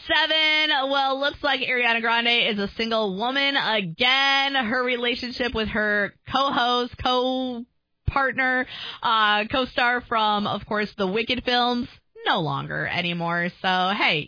Well, looks like Ariana Grande is a single woman again. Her relationship with her co-host, co-partner, co-star from, of course, the Wicked films, no longer anymore. So, hey,